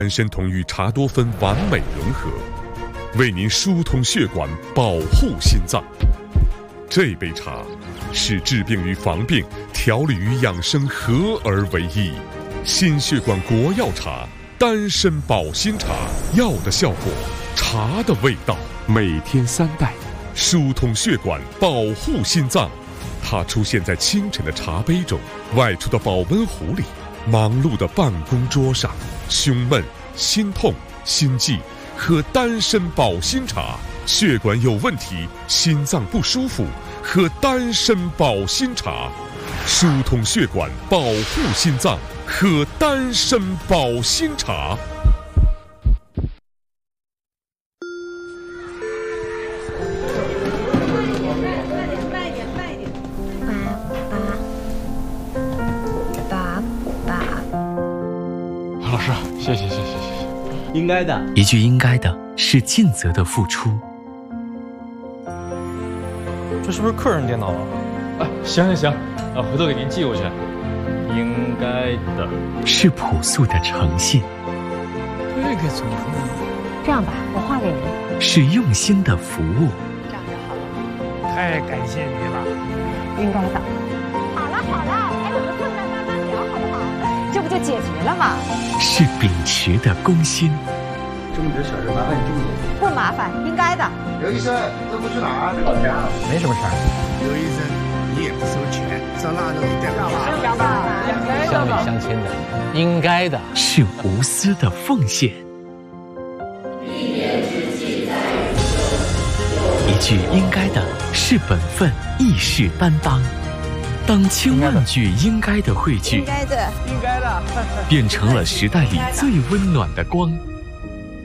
丹参酮与茶多酚完美融合，为您疏通血管，保护心脏。这杯茶是治病与防病、调理与养生合而为一，心血管国药茶，丹参保心茶，药的效果，茶的味道，每天3袋，疏通血管，保护心脏。它出现在清晨的茶杯中，外出的保温壶里，忙碌的办公桌上。胸闷、心痛、心悸，喝丹参保心茶；血管有问题、心脏不舒服，喝丹参保心茶。疏通血管，保护心脏，喝丹参保心茶。 老师，谢谢， 应该的。 一句应该的是尽责的付出。 这是不是客人电脑啊？行，回头给您寄过去。应该的是朴素的诚信。 这个怎么呢？ 这样吧，我画给您。 是用心的服务。 这样就好了。 太感谢你了。 应该的。好了，哎，我们坐那慢慢聊好不好？这不就解决了吗？ 是秉持的公心。 这么点小事麻烦你注意。 不麻烦，应该的。 刘医生，这不去哪儿？老家。没什么事儿。 刘医生，你也不收钱，上那都一点吧。 乡里乡亲的，应该的。 是无私的奉献。一句应该的是本分，亦是担当。当千万句应该的汇聚， 应该的， 变成了时代里最温暖的光。